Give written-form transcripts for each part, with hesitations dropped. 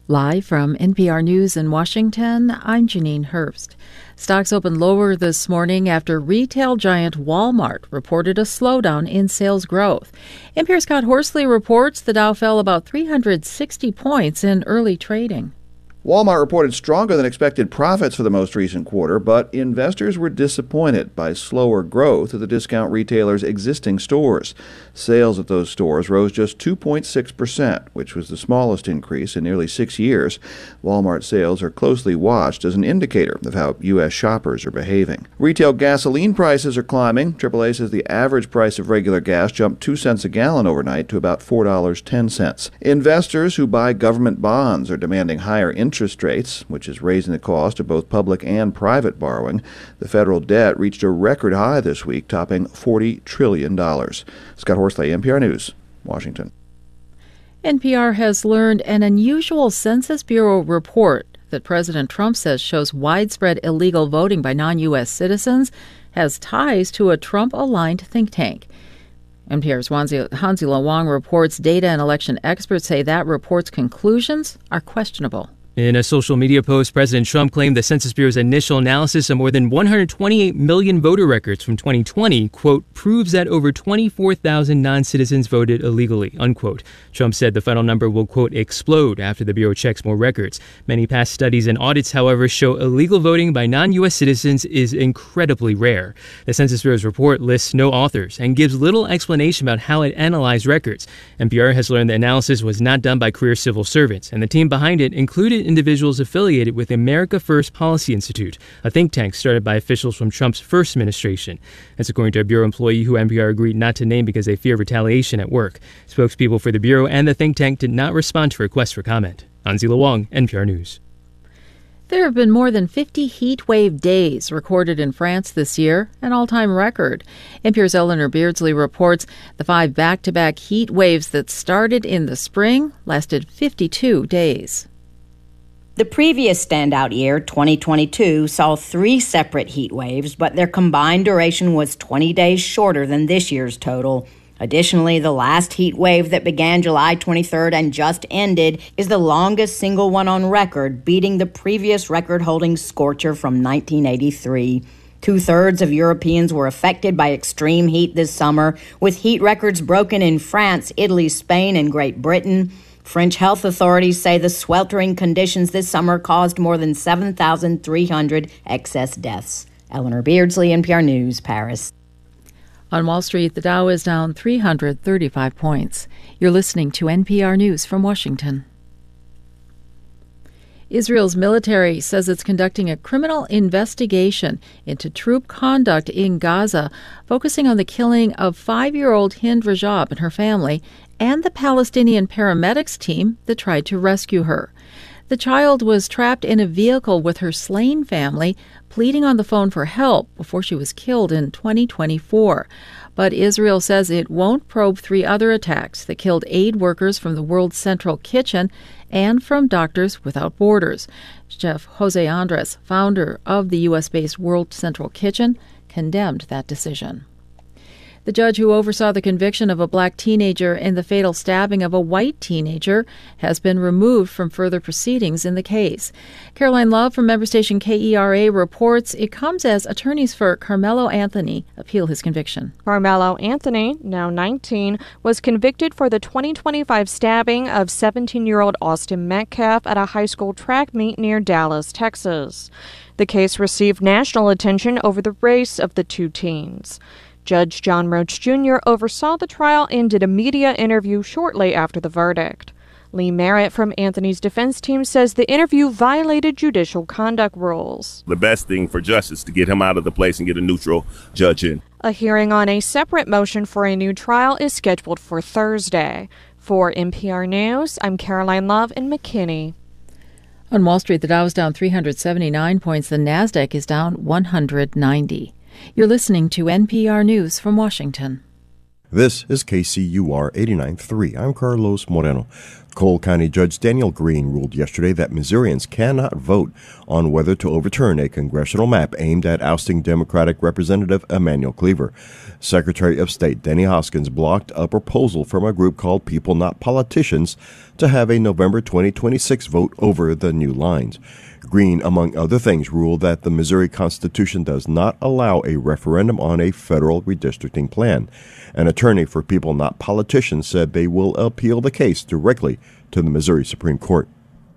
Live from NPR News in Washington, I'm Janine Herbst. Stocks opened lower this morning after retail giant Walmart reported a slowdown in sales growth. NPR's Scott Horsley reports the Dow fell about 360 points in early trading. Walmart reported stronger than expected profits for the most recent quarter, but investors were disappointed by slower growth at the discount retailer's existing stores. Sales at those stores rose just 2.6%, which was the smallest increase in nearly 6 years. Walmart sales are closely watched as an indicator of how U.S. shoppers are behaving. Retail gasoline prices are climbing. AAA says the average price of regular gas jumped 2 cents a gallon overnight to about $4.10. Investors who buy government bonds are demanding higher interest rates, which is raising the cost of both public and private borrowing. The federal debt reached a record high this week, topping $40 trillion. Scott Horsley, NPR News, Washington. NPR has learned an unusual Census Bureau report that President Trump says shows widespread illegal voting by non-U.S. citizens has ties to a Trump-aligned think tank. NPR's Hanzila Wang reports data and election experts say that report's conclusions are questionable. In a social media post, President Trump claimed the Census Bureau's initial analysis of more than 128 million voter records from 2020, quote, proves that over 24,000 non-citizens voted illegally, unquote. Trump said the final number will, quote, explode after the Bureau checks more records. Many past studies and audits, however, show illegal voting by non-U.S. citizens is incredibly rare. The Census Bureau's report lists no authors and gives little explanation about how it analyzed records. NPR has learned the analysis was not done by career civil servants, and the team behind it included individuals affiliated with the America First Policy Institute, a think tank started by officials from Trump's first administration. That's according to a Bureau employee who NPR agreed not to name because they fear retaliation at work. Spokespeople for the Bureau and the think tank did not respond to requests for comment. Hanzila Wang, NPR News. There have been more than 50 heat wave days recorded in France this year, an all-time record. NPR's Eleanor Beardsley reports the 5 back-to-back heat waves that started in the spring lasted 52 days. The previous standout year, 2022, saw 3 separate heat waves, but their combined duration was 20 days shorter than this year's total. Additionally, the last heat wave that began July 23rd and just ended is the longest single one on record, beating the previous record-holding scorcher from 1983. 2/3 of Europeans were affected by extreme heat this summer, with heat records broken in France, Italy, Spain, and Great Britain. French health authorities say the sweltering conditions this summer caused more than 7,300 excess deaths. Eleanor Beardsley, NPR News, Paris. On Wall Street, the Dow is down 335 points. You're listening to NPR News from Washington. Israel's military says it's conducting a criminal investigation into troop conduct in Gaza, focusing on the killing of 5-year-old Hind Rajab and her family and the Palestinian paramedics team that tried to rescue her. The child was trapped in a vehicle with her slain family, pleading on the phone for help before she was killed in 2024. But Israel says it won't probe 3 other attacks that killed aid workers from the World Central Kitchen and from Doctors Without Borders. Chef Jose Andres, founder of the U.S.-based World Central Kitchen, condemned that decision. The judge who oversaw the conviction of a black teenager in the fatal stabbing of a white teenager has been removed from further proceedings in the case. Caroline Love from member station KERA reports it comes as attorneys for Carmelo Anthony appeal his conviction. Carmelo Anthony, now 19, was convicted for the 2025 stabbing of 17-year-old Austin Metcalf at a high school track meet near Dallas, Texas. The case received national attention over the race of the 2 teens. Judge John Roach Jr. oversaw the trial and did a media interview shortly after the verdict. Lee Merritt from Anthony's defense team says the interview violated judicial conduct rules. The best thing for justice is to get him out of the place and get a neutral judge in. A hearing on a separate motion for a new trial is scheduled for Thursday. For NPR News, I'm Caroline Love in McKinney. On Wall Street, the Dow is down 379 points. The Nasdaq is down 190. You're listening to NPR News from Washington. This is KCUR 89.3. I'm Carlos Moreno. Cole County Judge Daniel Green ruled yesterday that Missourians cannot vote on whether to overturn a congressional map aimed at ousting Democratic Representative Emanuel Cleaver. Secretary of State Denny Hoskins blocked a proposal from a group called People Not Politicians to have a November 2026 vote over the new lines. Green, among other things, ruled that the Missouri Constitution does not allow a referendum on a federal redistricting plan. An attorney for People Not Politicians said they will appeal the case directly to the Missouri Supreme Court.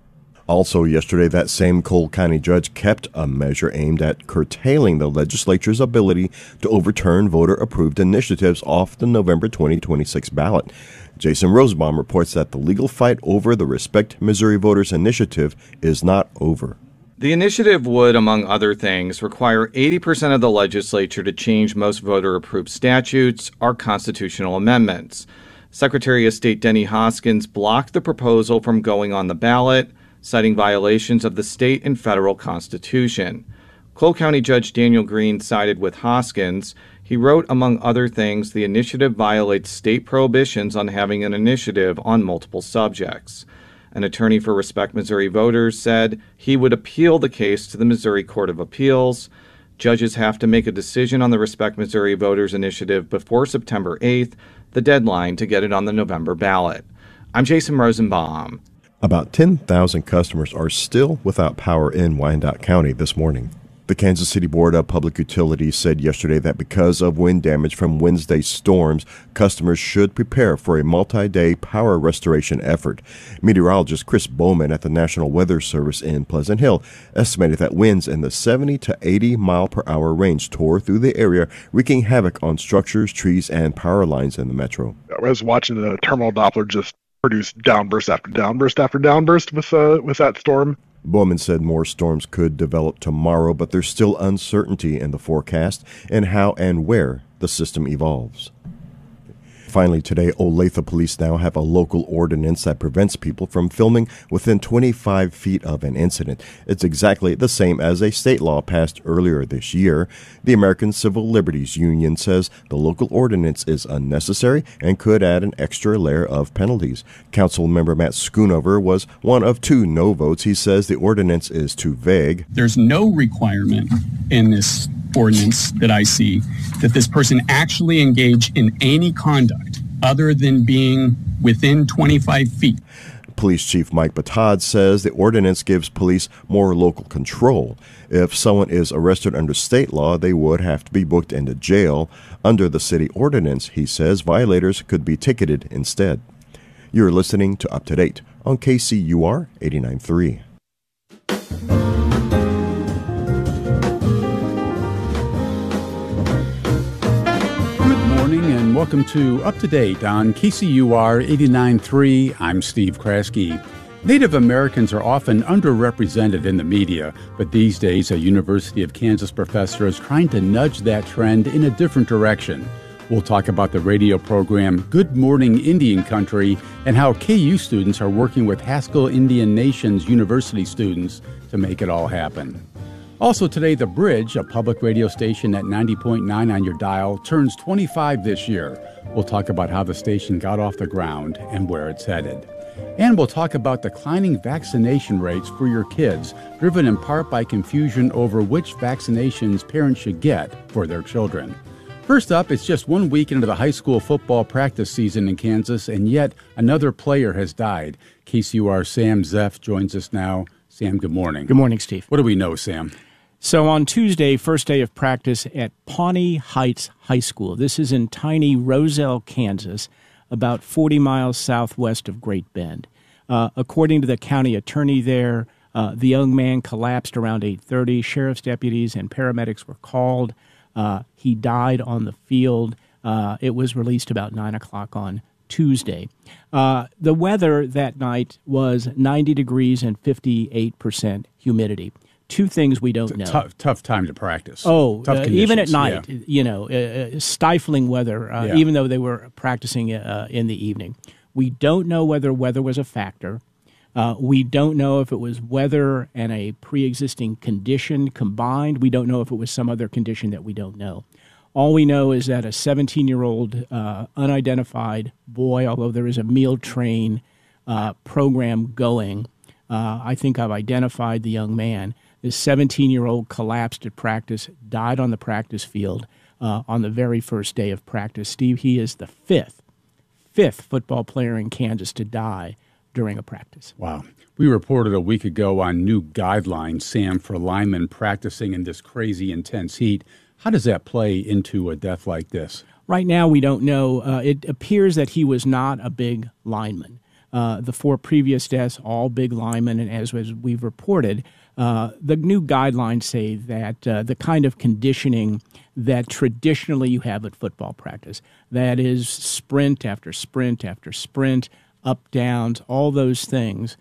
Also yesterday, that same Cole County judge kept a measure aimed at curtailing the legislature's ability to overturn voter-approved initiatives off the November 2026 ballot. Jason Rosenbaum reports that the legal fight over the Respect Missouri Voters initiative is not over. The initiative would, among other things, require 80% of the legislature to change most voter-approved statutes or constitutional amendments. Secretary of State Denny Hoskins blocked the proposal from going on the ballot, citing violations of the state and federal constitution. Cole County Judge Daniel Green sided with Hoskins. He wrote, among other things, the initiative violates state prohibitions on having an initiative on multiple subjects. An attorney for Respect Missouri Voters said he would appeal the case to the Missouri Court of Appeals. Judges have to make a decision on the Respect Missouri Voters initiative before September 8th, the deadline to get it on the November ballot. I'm Jason Rosenbaum. About 10,000 customers are still without power in Wyandotte County this morning. The Kansas City Board of Public Utilities said yesterday that because of wind damage from Wednesday's storms, customers should prepare for a multi-day power restoration effort. Meteorologist Chris Bowman at the National Weather Service in Pleasant Hill estimated that winds in the 70 to 80 mile per hour range tore through the area, wreaking havoc on structures, trees, and power lines in the metro. I was watching the terminal Doppler just produce downburst after downburst after downburst with that storm. Bowman said more storms could develop tomorrow, but there's still uncertainty in the forecast and how and where the system evolves. Finally, today, Olathe police now have a local ordinance that prevents people from filming within 25 feet of an incident. It's exactly the same as a state law passed earlier this year. The American Civil Liberties Union says the local ordinance is unnecessary and could add an extra layer of penalties. Council member Matt Schoonover was one of 2 no votes. He says the ordinance is too vague. There's no requirement in this ordinance that I see that this person actually engage in any conduct other than being within 25 feet. Police Chief Mike Batad says the ordinance gives police more local control. If someone is arrested under state law, they would have to be booked into jail. Under the city ordinance, he says violators could be ticketed instead. You're listening to Up to Date on KCUR 89.3. And welcome to Up to Date on KCUR 89.3. I'm Steve Kraske. Native Americans are often underrepresented in the media, but these days a University of Kansas professor is trying to nudge that trend in a different direction. We'll talk about the radio program Good Morning Indian Country and how KU students are working with Haskell Indian Nation's university students to make it all happen. Also today, The Bridge, a public radio station at 90.9 on your dial, turns 25 this year. We'll talk about how the station got off the ground and where it's headed. And we'll talk about declining vaccination rates for your kids, driven in part by confusion over which vaccinations parents should get for their children. First up, it's just 1 week into the high school football practice season in Kansas, and yet another player has died. KCUR Sam Zeff joins us now. Sam, good morning. Good morning, Steve. What do we know, Sam? So on Tuesday, first day of practice at Pawnee Heights High School. This is in tiny Roselle, Kansas, about 40 miles southwest of Great Bend. According to the county attorney there, the young man collapsed around 8:30. Sheriff's deputies and paramedics were called. He died on the field. It was released about 9 o'clock on Tuesday. The weather that night was 90 degrees and 58% humidity. 2 things we don't know. Tough time to practice. Even at night, stifling weather, even though they were practicing in the evening. We don't know whether weather was a factor. We don't know if it was weather and a pre-existing condition combined. We don't know if it was some other condition that we don't know. All we know is that a 17-year-old unidentified boy, although there is a meal train program going. I think I've identified the young man. This 17-year-old collapsed at practice, died on the practice field on the very first day of practice. Steve, he is the fifth football player in Kansas to die during a practice. Wow. We reported a week ago on new guidelines, Sam, for linemen practicing in this crazy intense heat. How does that play into a death like this? Right now, we don't know. It appears that he was not a big lineman. The 4 previous deaths, all big linemen, and as we've reported, the new guidelines say that the kind of conditioning that traditionally you have at football practice, that is sprint after sprint after sprint, up, downs, all those things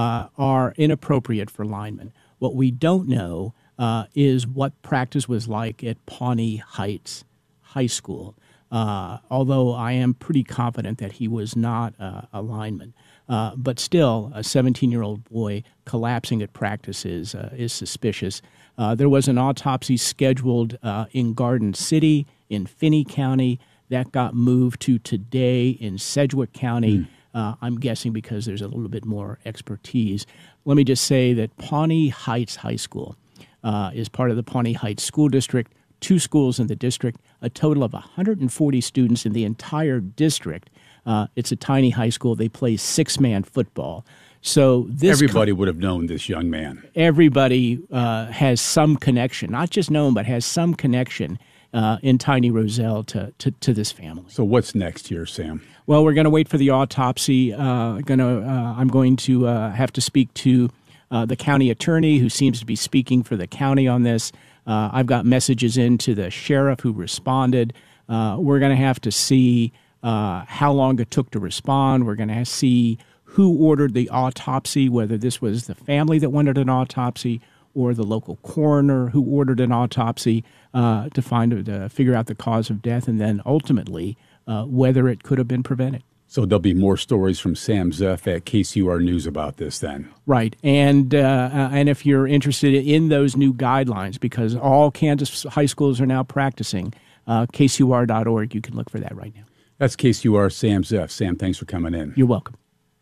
are inappropriate for linemen. What we don't know is what practice was like at Pawnee Heights High School, although I am pretty confident that he was not a lineman. But still, a 17-year-old boy collapsing at practice is suspicious. There was an autopsy scheduled in Garden City, in Finney County. That got moved to today in Sedgwick County. I'm guessing because there's a little bit more expertise. Let me just say that Pawnee Heights High School is part of the Pawnee Heights School District, 2 schools in the district, a total of 140 students in the entire district. It's a tiny high school. They play 6-man football. So everybody would have known this young man. Everybody has some connection, not just known, but has some connection in Tiny Roselle to this family. So what's next here, Sam? Well, we're going to wait for the autopsy. I'm going to have to speak to the county attorney who seems to be speaking for the county on this. I've got messages in to the sheriff who responded. We're going to have to see how long it took to respond. We're going to see who ordered the autopsy, whether this was the family that wanted an autopsy or the local coroner who ordered an autopsy to figure out the cause of death, and then ultimately whether it could have been prevented. So there'll be more stories from Sam Zeff at KCUR News about this then. Right. And if you're interested in those new guidelines, because all Kansas high schools are now practicing, KCUR.org, you can look for that right now. That's KCUR Sam Zeff. Sam, thanks for coming in. You're welcome.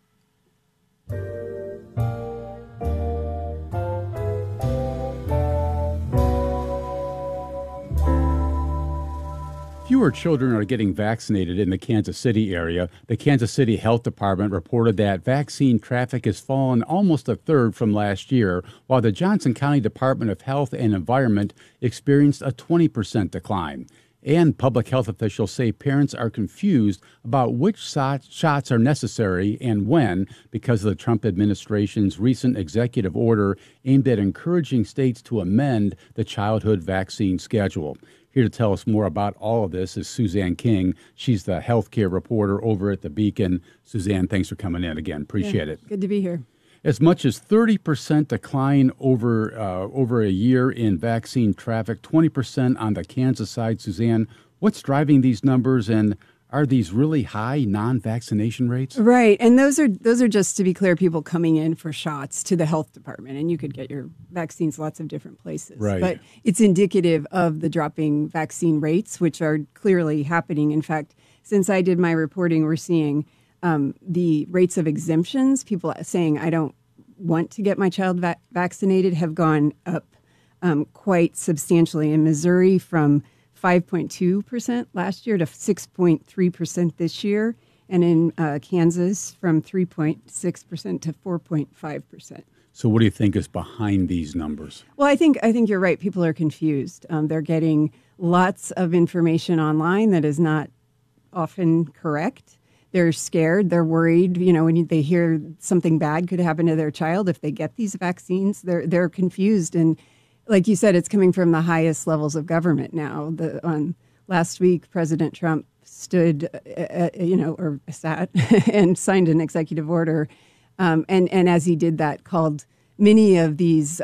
Fewer children are getting vaccinated in the Kansas City area. The Kansas City Health Department reported that vaccine traffic has fallen almost a third from last year, while the Johnson County Department of Health and Environment experienced a 20% decline. And public health officials say parents are confused about which shots are necessary and when because of the Trump administration's recent executive order aimed at encouraging states to amend the childhood vaccine schedule. Here to tell us more about all of this is Suzanne King. She's the healthcare reporter over at the Beacon. Suzanne, thanks for coming in again. Appreciate it. Good to be here. As much as 30% decline over a year in vaccine traffic, 20% on the Kansas side. Suzanne, what's driving these numbers, and are these really high non-vaccination rates? Right, and those are just, to be clear, people coming in for shots to the health department, and you could get your vaccines lots of different places. Right. But it's indicative of the dropping vaccine rates, which are clearly happening. In fact, since I did my reporting, we're seeing the rates of exemptions, people saying, I don't want to get my child vaccinated, have gone up quite substantially. In Missouri, from 5.2% last year to 6.3% this year, and in Kansas, from 3.6% to 4.5%. So what do you think is behind these numbers? Well, I think you're right. People are confused. They're getting lots of information online that is not often correct. They're scared. They're worried. You know, when they hear something bad could happen to their child if they get these vaccines, they're confused. And like you said, it's coming from the highest levels of government now. Last week, President Trump stood, or sat and signed an executive order. And as he did that, called many of these,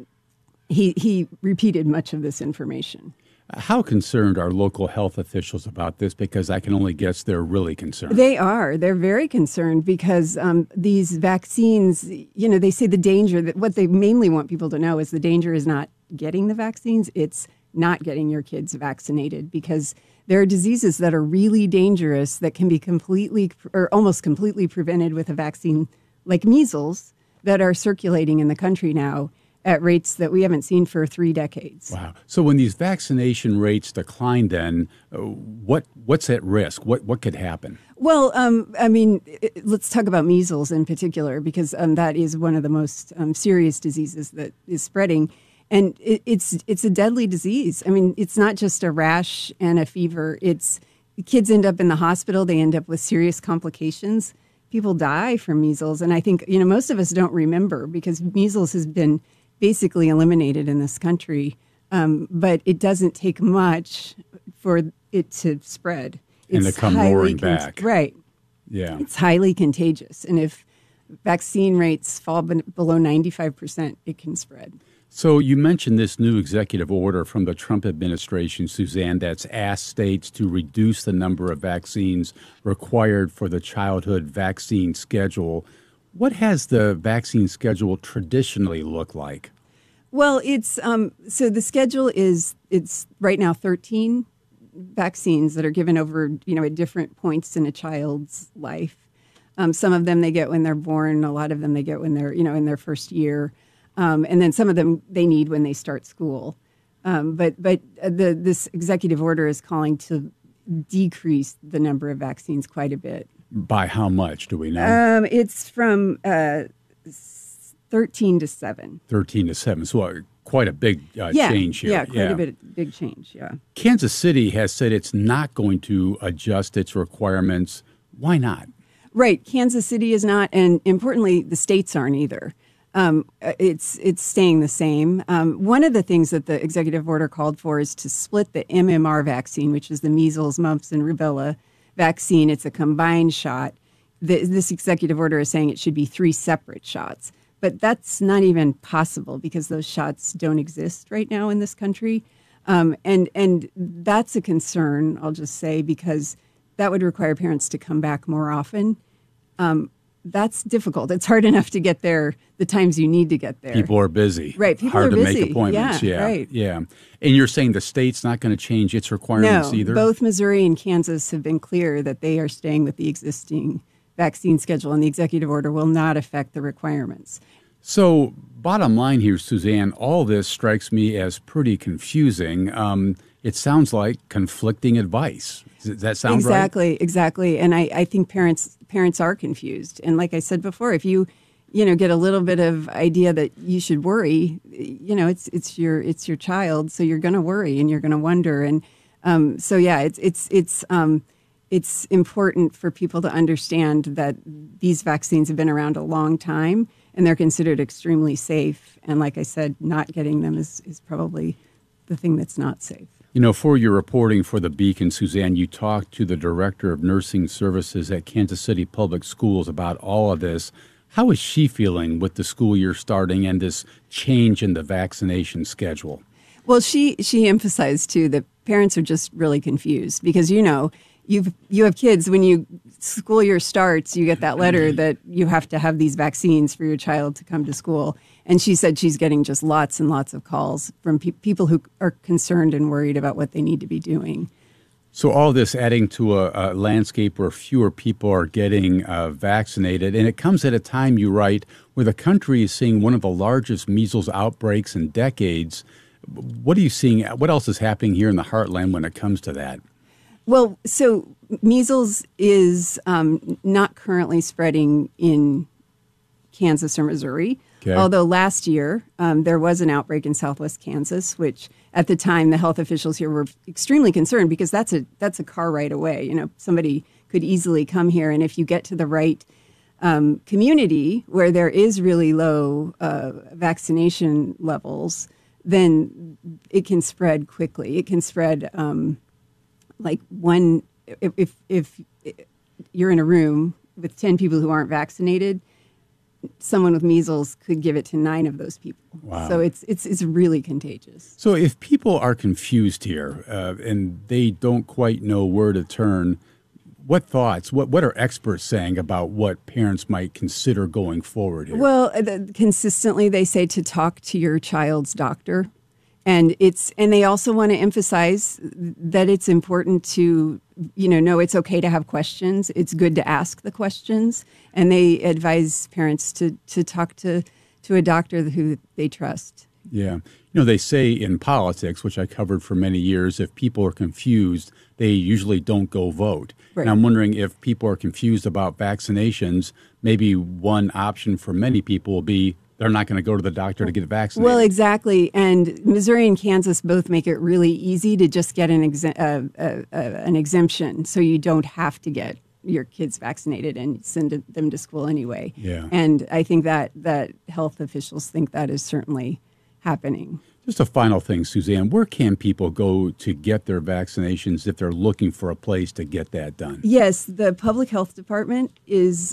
he repeated much of this information. How concerned are local health officials about this? Because I can only guess they're really concerned. They are. They're very concerned because these vaccines, they say the danger, that what they mainly want people to know is the danger is not getting the vaccines, it's not getting your kids vaccinated, because There are diseases that are really dangerous that can be completely or almost completely prevented with a vaccine like measles that are circulating in the country now at rates that we haven't seen for 3 decades. Wow. So when these vaccination rates decline, then what's at risk? What could happen? Well, let's talk about measles in particular, because that is one of the most serious diseases that is spreading. And it's a deadly disease. I mean, it's not just a rash and a fever. Kids end up in the hospital. They end up with serious complications. People die from measles. And I think, most of us don't remember because measles has been basically eliminated in this country. But it doesn't take much for it to spread. And to come roaring back. Right. Yeah. It's highly contagious. And if vaccine rates fall below 95%, it can spread. So you mentioned this new executive order from the Trump administration, Suzanne, that's asked states to reduce the number of vaccines required for the childhood vaccine schedule. What has the vaccine schedule traditionally looked like? Well, it's so the schedule it's right now 13 vaccines that are given over, at different points in a child's life. Some of them they get when they're born. A lot of them they get when they're, in their first year. And then some of them they need when they start school. But this executive order is calling to decrease the number of vaccines quite a bit. By how much, do we know? It's from 13 to 7. 13 to 7. So quite a big change here. Yeah, quite a big change, yeah. Kansas City has said it's not going to adjust its requirements. Why not? Right. Kansas City is not, and importantly, the states aren't either. It's staying the same. One of the things that the executive order called for is to split the MMR vaccine, which is the measles, mumps, and rubella vaccine. It's a combined shot. This executive order is saying it should be 3 separate shots. But that's not even possible because those shots don't exist right now in this country. And that's a concern, I'll just say, because that would require parents to come back more often. That's difficult. It's hard enough to get there the times you need to get there. People are busy. Right. People hard are busy. to make appointments. Yeah, right. Yeah. And you're saying the state's not going to change its requirements either? Both Missouri and Kansas have been clear that they are staying with the existing vaccine schedule, and the executive order will not affect the requirements. So, bottom line here, Suzanne, all this strikes me as pretty confusing. It sounds like conflicting advice. Does that sound right? Exactly. And I think parents are confused. And like I said before, if you get a little bit of idea that you should worry, it's your child, so you're going to worry and you're going to wonder. And it's important for people to understand that these vaccines have been around a long time and they're considered extremely safe. And like I said, not getting them is probably the thing that's not safe. For your reporting for the Beacon, Suzanne, you talked to the director of nursing services at Kansas City Public Schools about all of this. How is she feeling with the school year starting and this change in the vaccination schedule? Well, she emphasized, too, that parents are just really confused because, you have kids. When school year starts, you get that letter that you have to have these vaccines for your child to come to school. And she said she's getting just lots and lots of calls from people who are concerned and worried about what they need to be doing. So all this adding to a landscape where fewer people are getting vaccinated, and it comes at a time, you write, where the country is seeing one of the largest measles outbreaks in decades. What are you seeing? What else is happening here in the heartland when it comes to that? Well, so measles is not currently spreading in Kansas or Missouri. Okay. Although last year there was an outbreak in Southwest Kansas, which at the time the health officials here were extremely concerned because that's a car ride away. Somebody could easily come here, and if you get to the right community where there is really low vaccination levels, then it can spread quickly. It can spread if you're in a room with 10 people who aren't vaccinated, someone with measles could give it to 9 of those people. Wow. So it's really contagious. So if people are confused here and they don't quite know where to turn, what thoughts, what are experts saying about what parents might consider going forward here? Well, consistently they say to talk to your child's doctor And they also want to emphasize that it's important to, know it's okay to have questions. It's good to ask the questions. And they advise parents to talk to a doctor who they trust. Yeah. They say in politics, which I covered for many years, if people are confused, they usually don't go vote. Right. And I'm wondering if people are confused about vaccinations, maybe one option for many people will be they're not going to go to the doctor to get vaccinated. Well, exactly. And Missouri and Kansas both make it really easy to just get an exemption, so you don't have to get your kids vaccinated and send them to school anyway. Yeah. And I think that health officials think that is certainly happening. Just a final thing, Suzanne, where can people go to get their vaccinations if they're looking for a place to get that done? Yes, the public health department is,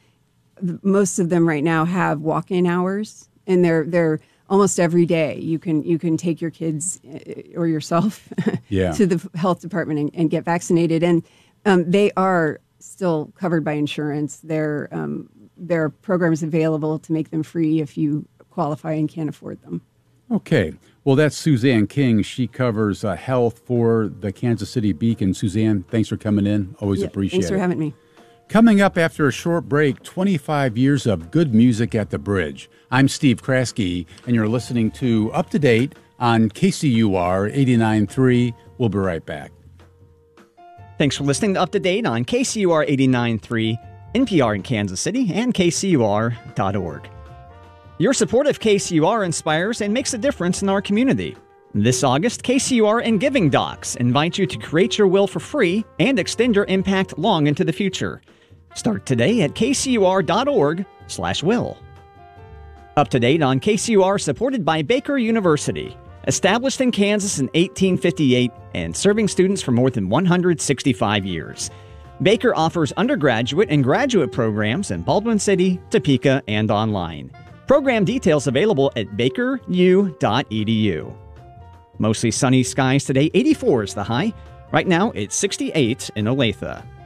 most of them right now have walk-in hours, and they're almost every day. You can take your kids or yourself to the health department and get vaccinated. And they are still covered by insurance. There are programs available to make them free if you qualify and can't afford them. Okay. Well, that's Suzanne King. She covers health for the Kansas City Beacon. Suzanne, thanks for coming in. Always appreciate it. Thanks for having me. Coming up after a short break, 25 years of good music at the Bridge. I'm Steve Kraske, and you're listening to Up to Date on KCUR 89.3. We'll be right back. Thanks for listening to Up to Date on KCUR 89.3, NPR in Kansas City, and KCUR.org. Your support of KCUR inspires and makes a difference in our community. This August, KCUR and Giving Docs invite you to create your will for free and extend your impact long into the future. Start today at kcur.org/will. Up to Date on KCUR, supported by Baker University, established in Kansas in 1858 and serving students for more than 165 years. Baker offers undergraduate and graduate programs in Baldwin City, Topeka, and online. Program details available at bakeru.edu. Mostly sunny skies today, 84 is the high. Right now, it's 68 in Olathe.